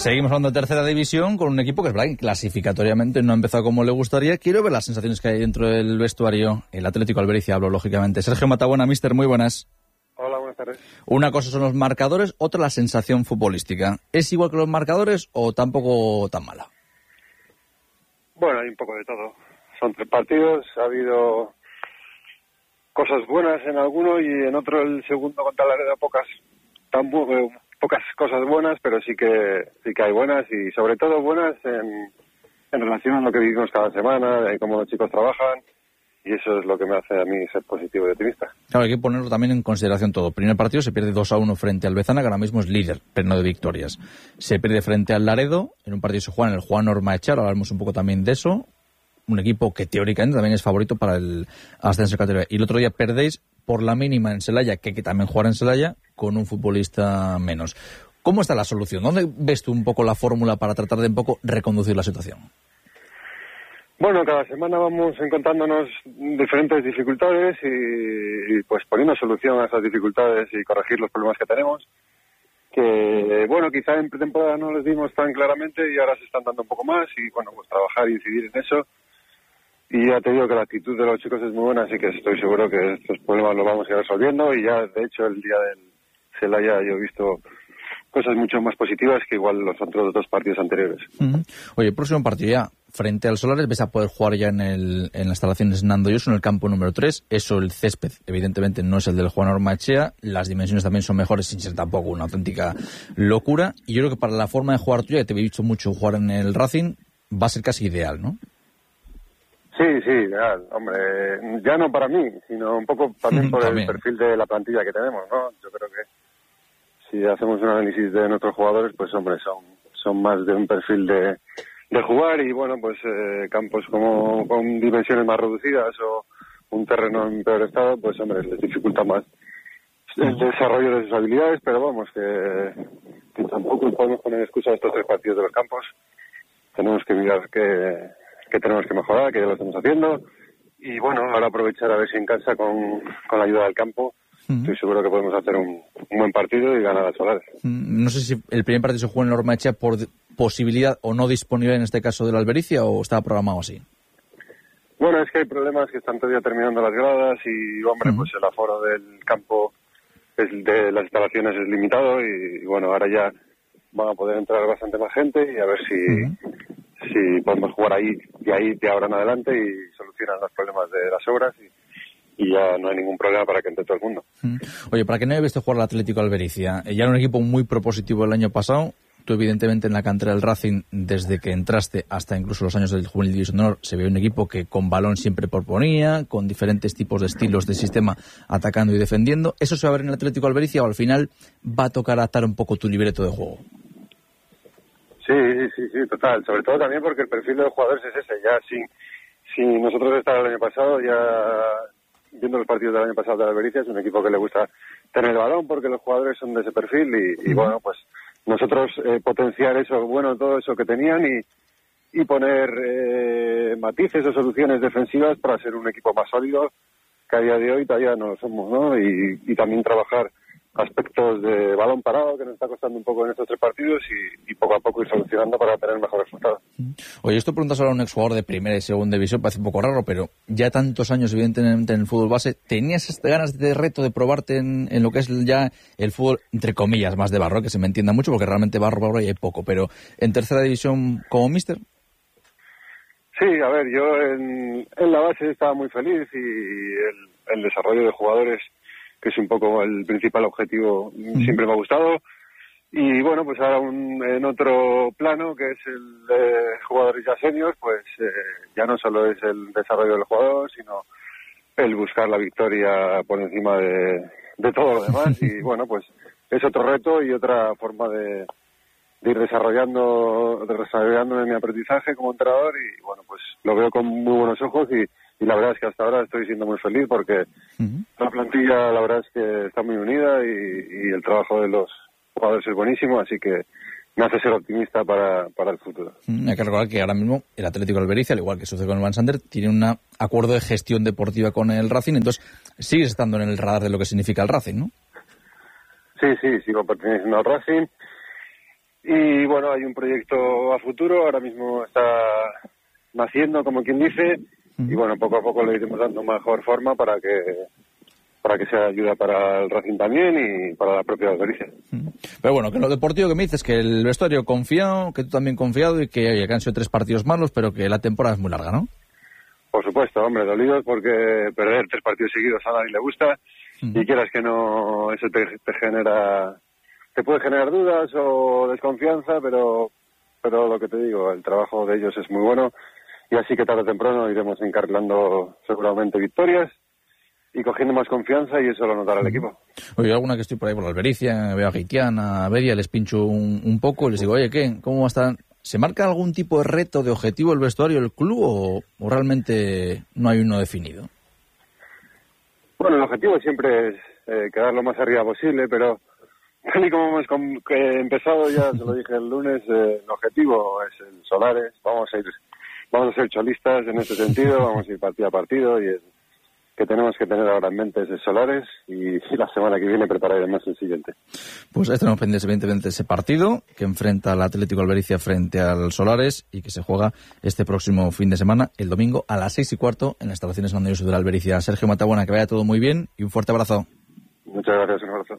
Seguimos hablando de tercera división con un equipo que es verdad que clasificatoriamente no ha empezado como le gustaría. Quiero ver las sensaciones que hay dentro del vestuario. El Atlético Albericia hablo, lógicamente. Sergio Matabuena, míster, muy buenas. Hola, buenas tardes. Una cosa son los marcadores, otra la sensación futbolística. ¿Es igual que los marcadores o tampoco tan mala? Bueno, hay un poco de todo. Son 3 partidos, ha habido cosas buenas en alguno y en otro, el segundo contra Laredo, pocas cosas buenas, pero sí que hay buenas y sobre todo buenas en relación a lo que vivimos cada semana, de cómo los chicos trabajan, y eso es lo que me hace a mí ser positivo y optimista. Claro, hay que ponerlo también en consideración todo. Primer partido se pierde 2-1 frente al Bezana, que ahora mismo es líder, pero no de victorias. Se pierde frente al Laredo, en un partido se juega en el Juan Ormaechea, hablaremos un poco también de eso. Un equipo que teóricamente también es favorito para el ascenso de categoría. Y el otro día perdéis por la mínima en Celaya, que también jugará en Celaya, con un futbolista menos. ¿Cómo está la solución? ¿Dónde ves tú un poco la fórmula para tratar de un poco reconducir la situación? Bueno, cada semana vamos encontrándonos diferentes dificultades y pues poniendo solución a esas dificultades y corregir los problemas que tenemos. Que, bueno, quizá en pretemporada no les dimos tan claramente y ahora se están dando un poco más y, bueno, pues trabajar y incidir en eso. Y ya te digo que la actitud de los chicos es muy buena, así que estoy seguro que estos problemas los vamos a ir resolviendo y ya, de hecho, el día del Celaya yo he visto cosas mucho más positivas que igual los otros 2 partidos anteriores. Oye, el próximo partido ya, frente al Solares, ves a poder jugar ya en las instalaciones Nando Yoso, en el campo número 3. Eso, el césped, evidentemente, no es el del Juan Ormaechea. Las dimensiones también son mejores, sin ser tampoco una auténtica locura. Y yo creo que para la forma de jugar tuya, que te he visto mucho jugar en el Racing, va a ser casi ideal, ¿no? Sí, ideal. Hombre, ya no para mí, sino un poco también por el perfil de la plantilla que tenemos, ¿no? Yo creo que si hacemos un análisis de nuestros jugadores, pues hombre, son más de un perfil de jugar y bueno, pues campos como con dimensiones más reducidas o un terreno en peor estado, pues hombre, les dificulta más el desarrollo de sus habilidades, pero vamos, que tampoco podemos poner excusa a estos 3 partidos de los campos. Tenemos que mirar que tenemos que mejorar, que ya lo estamos haciendo y bueno, ahora aprovechar a ver si en casa con la ayuda del campo estoy seguro que podemos hacer un buen partido y ganar a Solares. No sé si el primer partido se juega en Ormaechea por posibilidad o no disponible en este caso de la Albericia o estaba programado así. Bueno, es que hay problemas que están todavía terminando las gradas y hombre, pues el aforo del campo de las instalaciones es limitado y bueno, ahora ya van a poder entrar bastante más gente y a ver si podemos jugar ahí de ahora en adelante y solucionan los problemas de las obras y ya no hay ningún problema para que entre todo el mundo. Oye, ¿para qué no visto jugar al Atlético Albericia? Ya era un equipo muy propositivo el año pasado. Tú, evidentemente, en la cantera del Racing, desde que entraste hasta incluso los años del Juvenil División de Honor, se ve un equipo que con balón siempre proponía, con diferentes tipos de estilos de sistema, atacando y defendiendo. ¿Eso se va a ver en el Atlético Albericia o al final va a tocar adaptar un poco tu libreto de juego? Sí, total. Sobre todo también porque el perfil de los jugadores es ese. Ya si nosotros estábamos el año pasado, ya viendo los partidos del año pasado de la Albericia, es un equipo que le gusta tener el balón porque los jugadores son de ese perfil y bueno, pues nosotros potenciar eso, bueno, todo eso que tenían y poner matices o soluciones defensivas para ser un equipo más sólido, que a día de hoy todavía no lo somos, ¿no? Y también trabajar aspectos de balón parado que nos está costando un poco en estos 3 partidos y poco a poco ir solucionando para tener mejores resultados. Oye, esto preguntas ahora a un exjugador de primera y segunda división, parece un poco raro, pero ya tantos años evidentemente en el fútbol base, ¿tenías ganas de reto de probarte en lo que es ya el fútbol, entre comillas, más de barro, que se me entienda mucho, porque realmente barro y hay poco, pero en tercera división como míster? Sí, a ver, yo en la base estaba muy feliz y el desarrollo de jugadores, que es un poco el principal objetivo, siempre me ha gustado. Y bueno, pues ahora en otro plano, que es el de jugadores ya seniors, pues ya no solo es el desarrollo del jugador, sino el buscar la victoria por encima de todo lo demás. Y bueno, pues es otro reto y otra forma de ir desarrollando en mi aprendizaje como entrenador y bueno, pues lo veo con muy buenos ojos y la verdad es que hasta ahora estoy siendo muy feliz porque la plantilla la verdad es que está muy unida y el trabajo de los jugadores es buenísimo, así que me hace ser optimista para el futuro. Hay que recordar que ahora mismo el Atlético Albericia, al igual que sucede con el Van Sander, tiene un acuerdo de gestión deportiva con el Racing, entonces sigues estando en el radar de lo que significa el Racing, ¿no? Sí, sigo perteneciendo al Racing Y bueno, hay un proyecto a futuro, ahora mismo está naciendo, como quien dice, y bueno, poco a poco le iremos dando mejor forma para que sea ayuda para el Racing también y para la propia Albericia. Pero bueno, que en lo deportivo que me dices, que el vestuario confiado, que tú también confiado y que han sido 3 partidos malos, pero que la temporada es muy larga, ¿no? Por supuesto, hombre, dolidos porque perder 3 partidos seguidos a nadie le gusta y quieras que no, eso te puede generar dudas o desconfianza, pero lo que te digo, el trabajo de ellos es muy bueno y así que tarde o temprano iremos encarrilando seguramente victorias y cogiendo más confianza y eso lo notará el equipo. Oye, alguna que estoy por ahí por la Albericia, veo a Guitián, a Bedia, les pincho un poco y les digo, oye, ¿qué? ¿Cómo va a estar? ¿Se marca algún tipo de reto, de objetivo el vestuario del club o realmente no hay uno definido? Bueno, el objetivo siempre es quedar lo más arriba posible, pero tal y como hemos empezado, ya se lo dije el lunes, el objetivo es el Solares. Vamos a ser cholistas en ese sentido, vamos a ir partido a partido y el que tenemos que tener ahora en mente es el Solares y la semana que viene prepararemos el siguiente. Pues tenemos pendiente evidentemente ese partido que enfrenta al Atlético Albericia frente al Solares y que se juega este próximo fin de semana, el domingo a las 6:15 en las instalaciones Mandioso de la Albericia. Sergio Matabuena, que vaya todo muy bien y un fuerte abrazo. Muchas gracias, un abrazo.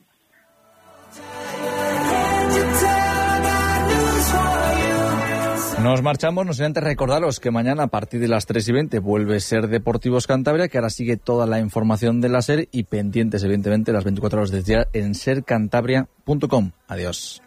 Nos marchamos, no sin antes recordaros que mañana a partir de las 3:20 vuelve Ser Deportivos Cantabria, que ahora sigue toda la información de la SER y pendientes evidentemente las 24 horas del día en sercantabria.com. Adiós.